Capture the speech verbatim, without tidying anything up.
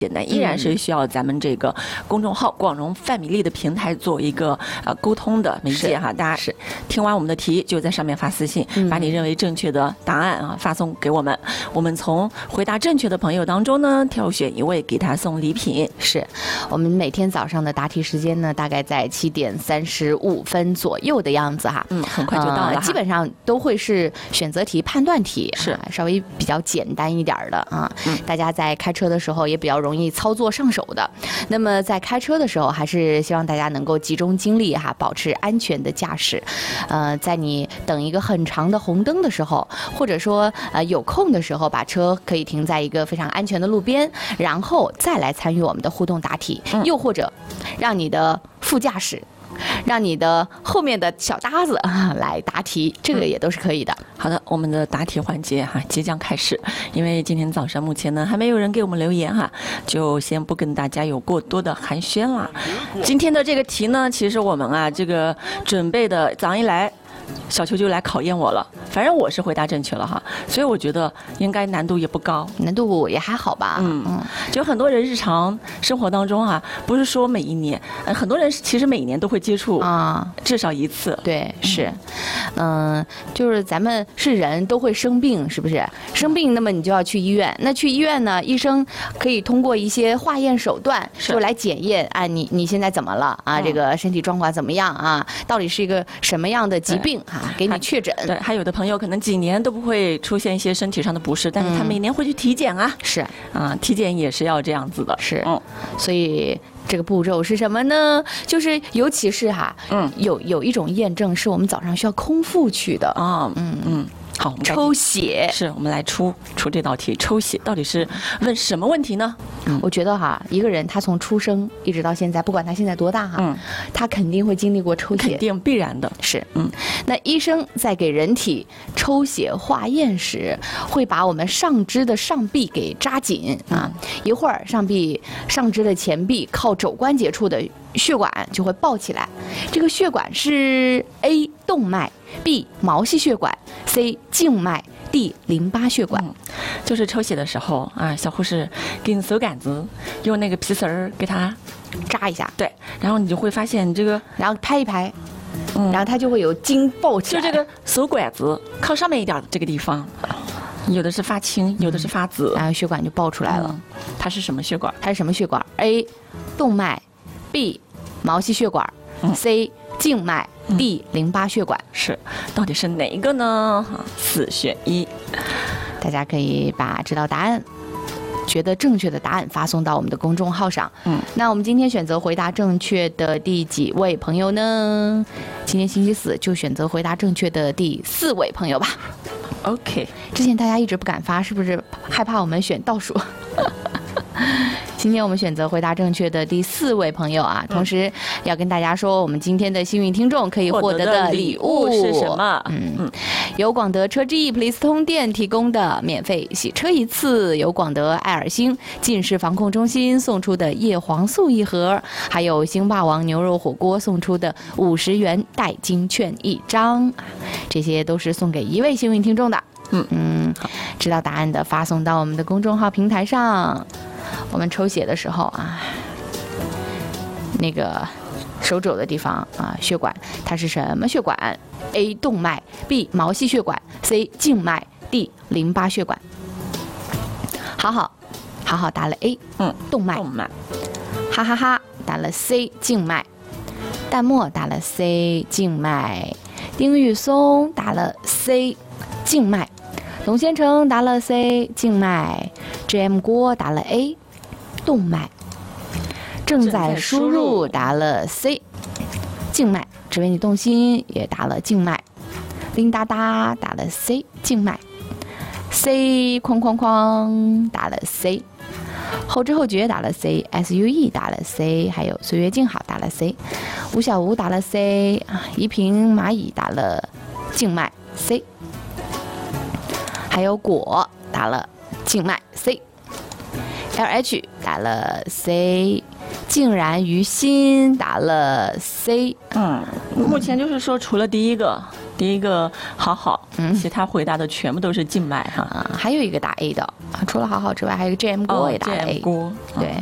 简单，依然是需要咱们这个公众号广荣泛米粒的平台做一个呃沟通的媒介哈。大家是听完我们的题，就在上面发私信，嗯、把你认为正确的答案啊发送给我们。我们从回答正确的朋友当中呢，挑选一位给他送礼品。 是我们每天早上的答题时间呢，大概在七点三十五分左右的样子哈。 嗯，很快就到了、呃。 基本上都会是选择题、判断题， 是、 啊、稍微比较简单一点的啊。嗯、大家在开车的时候也比较容易。容易操作上手的，那么在开车的时候，还是希望大家能够集中精力哈，保持安全的驾驶。呃，在你等一个很长的红灯的时候，或者说呃有空的时候，把车可以停在一个非常安全的路边，然后再来参与我们的互动答题，嗯、又或者让你的副驾驶。让你的后面的小搭子啊来答题，这个也都是可以的。 嗯、好的，我们的答题环节哈即将开始。因为今天早上目前呢还没有人给我们留言哈，就先不跟大家有过多的寒暄了。今天的这个题呢，其实我们啊这个准备的早上一来。小球就来考验我了，反正我是回答正确了哈，所以我觉得应该难度也不高， 难度也还好吧。 嗯嗯，就很多人日常生活当中啊，不是说每一年，很多人其实每一年都会接触啊，至少一次。 对，是，嗯、呃，就是咱们是人都会生病，是不是？生病，那么你就要去医院。那去医院呢，医生可以通过一些化验手段，就来检验啊，你你现在怎么了啊？嗯、这个身体状况怎么样啊？到底是一个什么样的疾病？啊，给你确诊。 对，还有的朋友可能几年都不会出现一些身体上的不适，但是他每年会去体检啊。 是、 嗯，啊，体检也是要这样子的。 是，嗯，所以这个步骤是什么呢？就是尤其是哈，嗯，有有一种验证是我们早上需要空腹去的啊，嗯嗯。好，我们抽血是我们来出出这道题。抽血到底是问什么问题呢？ 嗯、我觉得哈，一个人他从出生一直到现在，不管他现在多大哈，嗯，他肯定会经历过抽血， 肯定必然的是。嗯，那医生在给人体抽血化验时，会把我们上肢的上臂给扎紧啊，嗯、一会儿上臂上肢的前臂靠肘关节处的血管就会抱起来，这个血管是 A 动脉。B 毛细血管 ，C 静脉 ，D 淋巴血管、嗯。 就是抽血的时候啊，小护士给你手杆子，用那个皮丝儿给它扎一下， 对，然后你就会发现你这个， 然后拍一拍，嗯，然后它就会有筋爆起来。 就这个手管子靠上面一点的这个地方，有的是发青，有的是发紫， 嗯、然后血管就爆出来了。 嗯、它是什么血管？ 它是什么血管 ？A 动脉 ，B 毛细血管、嗯、，C 静脉。D 淋巴血管。 是，到底是哪一个呢？四选一。 大家可以把知道答案、觉得正确的答案发送到我们的公众号上。嗯，那我们今天选择回答正确的第几位朋友呢？今天星期四就选择回答正确的第四位朋友吧。 OK， 之前大家一直不敢发，是不是害怕我们选倒数？今天我们选择回答正确的第四位朋友啊，同时要跟大家说，我们今天的幸运听众可以获得的礼物是什么？ 嗯嗯，由广德车之翼 Please 通电提供的免费洗车一次，由广德爱尔星近视防控中心送出的叶黄素一盒，还有星霸王牛肉火锅送出的五十元代金券一张，这些都是送给一位幸运听众的。嗯嗯，知道答案的发送到我们的公众号平台上。我们抽血的时候啊，那个手肘的地方啊，血管它是什么血管 ？A 动脉 ，B 毛细血管 ，C 静脉 ，D 淋巴血管。好好，好好答了 A， 嗯，动脉。 动脉。 哈哈哈，答了 C 静脉。淡漠答了 C 静脉。丁玉松答了 C 静脉。董先成答了 C 静脉。G M 郭答了 A 动脉。正在输入答了 C 静脉。只为你动心也答了静脉。林哒哒打了 C 静脉。C 框框框打了 C。后知后觉打了 C， S U E 打了 C， 还有岁月静好打了 C， 吴小吴打了 C， 一平蚂蚁打了静脉 C， 还有果打了静脉 C，L H 打了 C， 竟然于心打了 C。 嗯，目前就是说除了第一个。 第一个好好，嗯，其他回答的全部都是静脉哈。 啊，还有一个打 A 的，除了好好之外，还有一个 J M 郭也打了 A。 郭， 对，